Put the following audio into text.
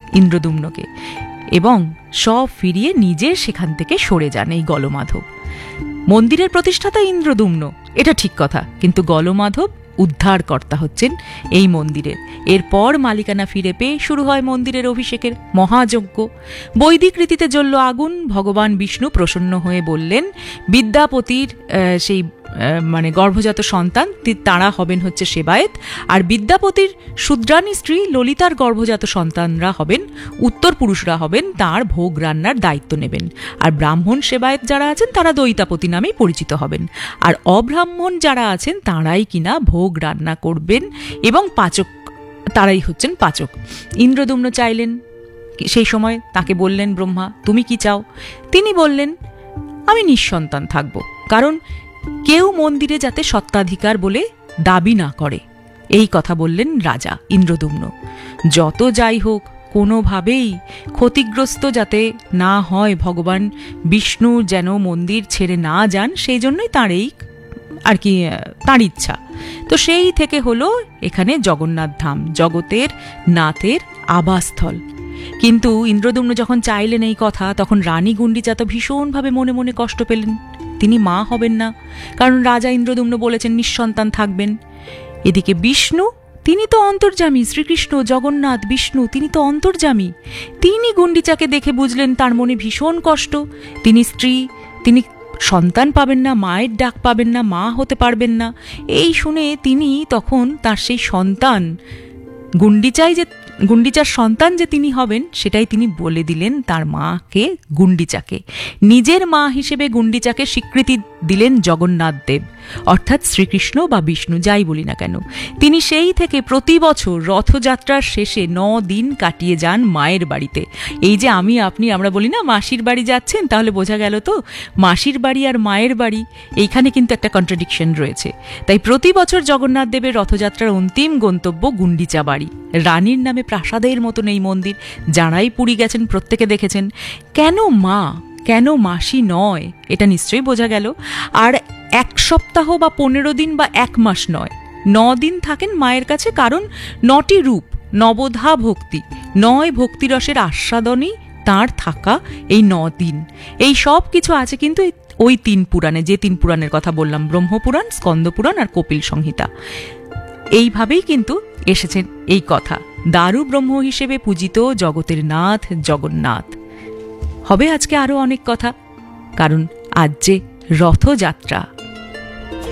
ইন্দ্রদুম্নকে, এবং সব ফিরিয়ে নিজে সেখান থেকে সরে যান এই গলমাধব। মন্দিরের প্রতিষ্ঠাতা ইন্দ্রদুম্ন, এটা ঠিক কথা, কিন্তু গলমাধব উদ্ধারকর্তা হচ্ছেন এই মন্দিরের। এরপর মালিকানা ফিরে পেয়ে শুরু হয় মন্দিরের অভিষেকের মহাযজ্ঞ। বৈদিক রীতিতে জ্বলল আগুন। ভগবান বিষ্ণু প্রসন্ন হয়ে বললেন বিদ্যাপতির সেই মানে গর্ভজাত সন্তান তারা হবেন হচ্ছে সেবায়েত, আর বিদ্যাপতির শূদ্রাণী স্ত্রী ললিতার গর্ভজাত সন্তানরা হবেন, উত্তর পুরুষরা হবেন, তার ভোগ রান্নার দায়িত্ব নেবেন। আর ব্রাহ্মণ সেবায়েত যারা আছেন তারা দৈতাপতি নামেই পরিচিত হবেন। আর অব্রাহ্মণ যারা আছেন তারাই কিনা ভোগ রান্না করবেন এবং পাচক, তারাই হচ্ছেন পাচক। ইন্দ্রদুম্ন চাইলেন, সেই সময় তাকে বললেন ব্রহ্মা, তুমি কি চাও? তিনি বললেন, আমি নিঃসন্তান থাকব, কারণ কেউ মন্দিরে যাতে সত্ত্বাধিকার বলে দাবি না করে, এই কথা বললেন রাজা ইন্দ্রদুম্ন। যত যাই হোক কোনোভাবেই ক্ষতিগ্রস্ত যাতে না হয়, ভগবান বিষ্ণু যেন মন্দির ছেড়ে না যান, সেই জন্যই তাঁর এই আর কি তাঁর ইচ্ছা। তো সেই থেকে হলো এখানে জগন্নাথ ধাম, জগতের নাথের আবাসস্থল। কিন্তু ইন্দ্রদুম্ন যখন চাইলেন এই কথা, তখন রানী গুন্ডিচা তো ভীষণভাবে মনে মনে কষ্ট পেলেন। তিনি মা হবেন না, কারণ রাজা ইন্দ্রদুম্ন বলেছেন নিঃসন্তান থাকবেন। এদিকে বিষ্ণু, তিনি তো অন্তর্যামী, শ্রীকৃষ্ণ জগন্নাথ বিষ্ণু তিনি তো অন্তর্যামী। তিনি গুন্ডিচাকে দেখে বুঝলেন তার মনে ভীষণ কষ্ট। তিনি স্ত্রী, তিনি সন্তান পাবেন না, মায়ের ডাক পাবেন না, মা হতে পারবেন না। এই শুনে তিনি তখন তার সেই সন্তান গুন্ডিচার সন্তান যে তিনি হবেন সেটাই তিনি বলে দিলেন তার মাকে, গুন্ডিচাকে। নিজের মা হিসেবে গুন্ডিচাকে স্বীকৃতি দিলেন জগন্নাথ দেব, অর্থাৎ শ্রীকৃষ্ণ বা বিষ্ণু যাই বলি না কেন। তিনি সেই থেকে প্রতি বছর রথযাত্রার শেষে 9 দিন কাটিয়ে যান মায়ের বাড়িতে। এই যে আমরা বলি না মাসির বাড়ি যাচ্ছেন, তাহলে বোঝা গেল তো মাসির বাড়ি আর মায়ের বাড়ি এইখানে কিন্তু একটা কন্ট্রাডিকশন রয়েছে। তাই প্রতি বছর জগন্নাথ দেবের রথযাত্রার অন্তিম গন্তব্য গুন্ডিচা বাড়ি। রানীর নামে প্রাসাদের মতন এই মন্দির, যারাই পুরী গেছেন প্রত্যেকে দেখেছেন। কেন মা, কেন মাসি নয়, এটা নিশ্চয়ই বোঝা গেল। আর 1 সপ্তাহ বা 15 দিন বা 1 মাস নয়, 9 দিন থাকেন মায়ের কাছে, কারণ 9টি রূপ, নবধা ভক্তি, 9 ভক্তিরসের আস্বাদনই তাঁর থাকা এই 9 দিন। এই সব কিছু আছে কিন্তু ওই 3 পুরাণে, যে 3 পুরাণের কথা বললাম, ব্রহ্মপুরাণ, স্কন্দপুরাণ আর কপিল সংহিতা। এইভাবেই কিন্তু এসেছেন এই কথা। দারু ব্রহ্ম হিসেবে পূজিত জগতের নাথ জগন্নাথ। হবে আজকে আরো অনেক কথা, কারণ আজ যে রথযাত্রা।